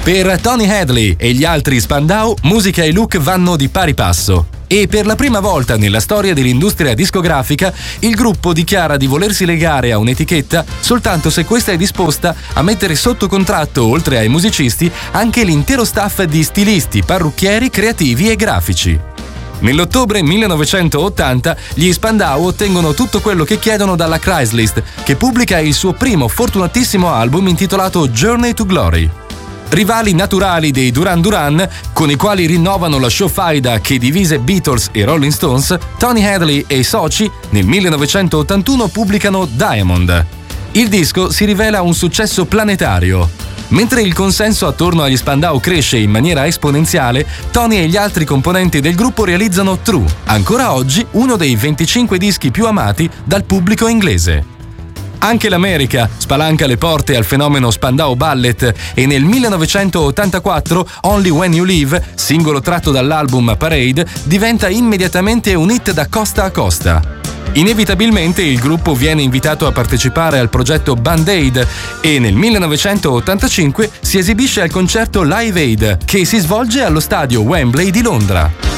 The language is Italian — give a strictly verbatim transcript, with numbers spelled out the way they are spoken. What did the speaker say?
Per Tony Hadley e gli altri Spandau, musica e look vanno di pari passo. E per la prima volta nella storia dell'industria discografica, il gruppo dichiara di volersi legare a un'etichetta soltanto se questa è disposta a mettere sotto contratto, oltre ai musicisti, anche l'intero staff di stilisti, parrucchieri, creativi e grafici. Nell'ottobre millenovecentottanta gli Spandau ottengono tutto quello che chiedono dalla Chrysler, che pubblica il suo primo fortunatissimo album intitolato Journey to Glory. Rivali naturali dei Duran Duran, con i quali rinnovano la showfaida che divise Beatles e Rolling Stones, Tony Hadley e i soci nel millenovecentottantuno pubblicano Diamond. Il disco si rivela un successo planetario. Mentre il consenso attorno agli Spandau cresce in maniera esponenziale, Tony e gli altri componenti del gruppo realizzano True, ancora oggi uno dei venticinque dischi più amati dal pubblico inglese. Anche l'America spalanca le porte al fenomeno Spandau Ballet e nel millenovecentottantaquattro Only When You Leave, singolo tratto dall'album Parade, diventa immediatamente un hit da costa a costa. Inevitabilmente il gruppo viene invitato a partecipare al progetto Band Aid e nel millenovecentottantacinque si esibisce al concerto Live Aid, che si svolge allo stadio Wembley di Londra.